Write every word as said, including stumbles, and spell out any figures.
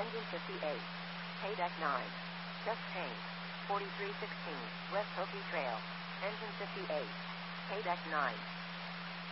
Engine fifty-eight. Paydeck nine. Just change. forty-three sixteen, West Hokie Trail. Engine fifty-eight. Paydeck nine.